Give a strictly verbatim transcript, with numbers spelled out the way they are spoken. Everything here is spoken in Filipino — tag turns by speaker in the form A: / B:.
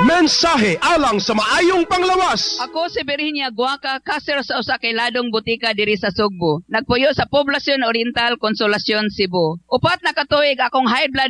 A: Mensahe alang sa maayong panglawas.
B: Ako si Virginia Guaca, kaser sa usa kay ladong butika diri sa Sugbo. Nagpuyo sa Poblacion Oriental, Consolacion, Cebu. Upat na katuig akong high blood